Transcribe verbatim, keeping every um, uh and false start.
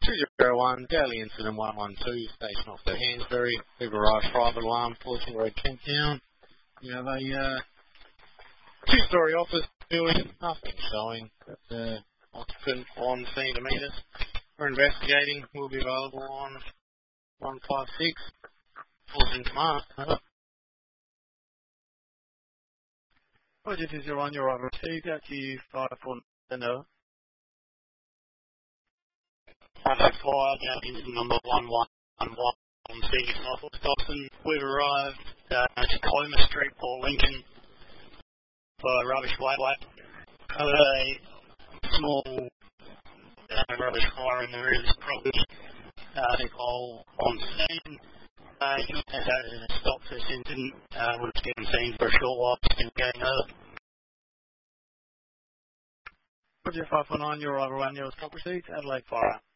two zero one, daily incident one one two, station officer Hansbury. We've arrived private alarm, Fortune Road, Kent Town. We have a uh, two-storey office building, nothing showing. Got uh, occupant on scene to meet us. We're investigating. We'll be available on one five six, Fulton Smart. Roger, two zero one, you're over received. Out to you, five four nine. Contact fire down into number one one one on Senior Southwest Dawson. We've arrived uh, at Tacoma Street, Port Lincoln, for a rubbish weight. Have a small uh, rubbish fire in the rear of this property. Uh, I think all on scene. Uh, you can have that to stop this incident. Uh, we'll just get on scene for a short while, just getting over. Roger, five four nine, you're over one, you're stop received. Adelaide Fire.